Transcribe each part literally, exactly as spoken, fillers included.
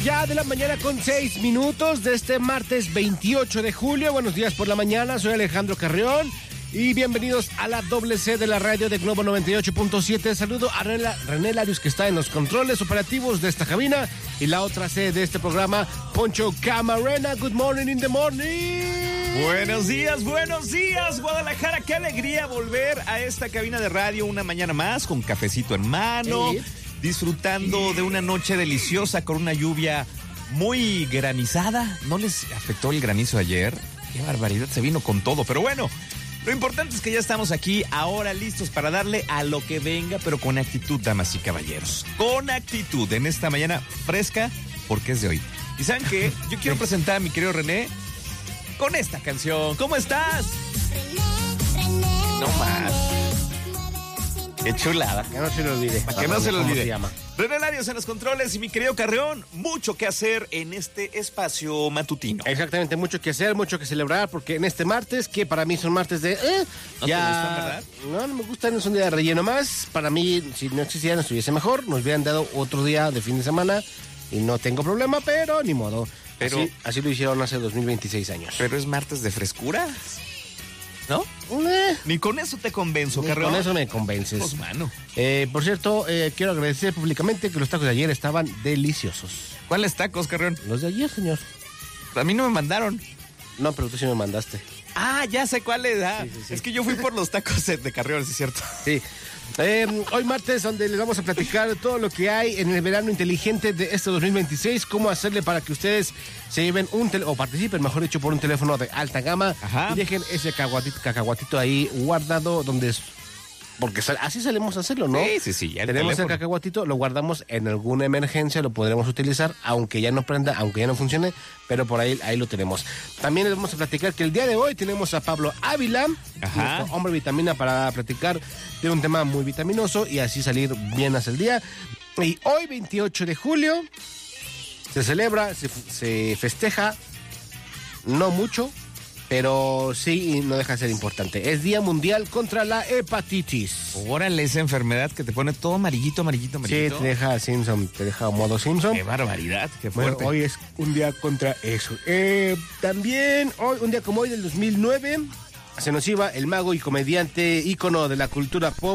Ya de la mañana con seis minutos de este martes veintiocho de julio. Buenos días por la mañana, soy Alejandro Carrión y bienvenidos a la doble C de la radio de Globo noventa y ocho punto siete. Saludo a René, René Larios, que está en los controles operativos de esta cabina, y la otra C de este programa, Poncho Camarena. Good morning in the morning. Buenos días, buenos días, Guadalajara. Qué alegría volver a esta cabina de radio una mañana más con cafecito en mano. Sí. Disfrutando de una noche deliciosa con una lluvia muy granizada. ¿No les afectó el granizo ayer? Qué barbaridad, se vino con todo. Pero bueno, lo importante es que ya estamos aquí ahora listos para darle a lo que venga, pero con actitud, damas y caballeros. Con actitud en esta mañana fresca, porque es de hoy. ¿Y saben qué? Yo quiero presentar a mi querido René con esta canción. ¿Cómo estás? No más. Qué chulada. Que no se lo olvide. Para que no se lo olvide. Se René Larios en los controles y mi querido Carreón, mucho que hacer en este espacio matutino. Exactamente, mucho que hacer, mucho que celebrar, porque en este martes, que para mí son martes de... Eh, ¿No ya, te gustan, verdad? No, no me gustan, es un día de relleno más. Para mí, si no existieran, estuviese mejor. Nos hubieran dado otro día de fin de semana y no tengo problema, pero ni modo. Pero, así, así lo hicieron hace dos mil veintiséis años. Pero es martes de frescura, ¿no? Eh, Ni con eso te convenzo, Carreón. Con eso me convences. Pues, mano. Eh, por cierto, eh, quiero agradecer públicamente que los tacos de ayer estaban deliciosos. ¿Cuáles tacos, Carreón? Los de ayer, señor. A mí no me mandaron. No, pero tú sí me mandaste. Ah, ya sé cuáles. Ah, sí, sí, sí. Es que yo fui por los tacos de Carreón, ¿sí es cierto? Sí. Eh, hoy martes, donde les vamos a platicar todo lo que hay en el verano inteligente de este dos mil veintiséis, cómo hacerle para que ustedes se lleven un teléfono, o participen, mejor dicho, por un teléfono de alta gama. Ajá. Y dejen ese cacahuatito, cacahuatito ahí guardado donde... Porque así solemos hacerlo, ¿no? Sí, sí, sí. El Tenemos teléfono. El cacahuatito, lo guardamos en alguna emergencia, lo podremos utilizar, aunque ya no prenda, aunque ya no funcione, pero por ahí, ahí lo tenemos. También les vamos a platicar que el día de hoy tenemos a Pablo Ávila, nuestro hombre vitamina, para platicar de un tema muy vitaminoso y así salir bien hacia el día. Y hoy, veintiocho de julio, se celebra, se, se festeja, no mucho, pero sí, no deja de ser importante. Es Día Mundial contra la Hepatitis. Órale, esa enfermedad que te pone todo amarillito, amarillito, amarillito. Sí, te deja Simpson, te deja modo Simpson. Qué barbaridad, qué fuerte. Bueno, hoy es un día contra eso. Eh, también, hoy, un día como hoy del dos mil nueve, se nos iba el mago y comediante ícono de la cultura pop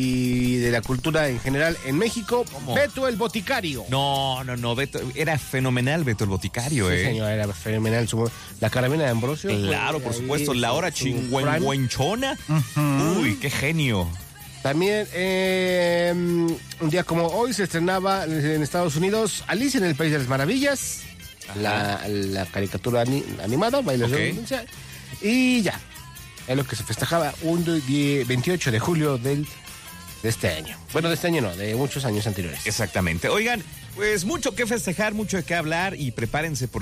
y de la cultura en general en México, ¿cómo? Beto el Boticario. No, no, no, Beto, era fenomenal Beto el Boticario, sí, ¿eh? señor, era fenomenal. Su, la carabina de Ambrosio. Claro, por supuesto, la hora chingüengüenchona. Uh-huh. Uy, qué genio. También, eh, un día como hoy se estrenaba en Estados Unidos Alicia en el País de las Maravillas, la, la caricatura ani, animada, bailes okay. de y ya. Es lo que se festejaba un veintiocho de julio del, de este año. Bueno, de este año no, de muchos años anteriores. Exactamente. Oigan, pues mucho que festejar, mucho de qué hablar y prepárense porque